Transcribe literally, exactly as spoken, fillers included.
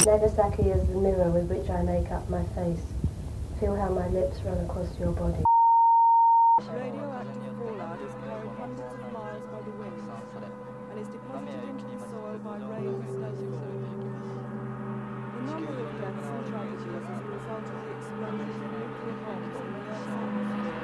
Nagasaki is the mirror with which I make up my face. Feel how my lips run across your body. Radioactive fallout is carried hundreds of miles by the wind and is deposited into the soil by rains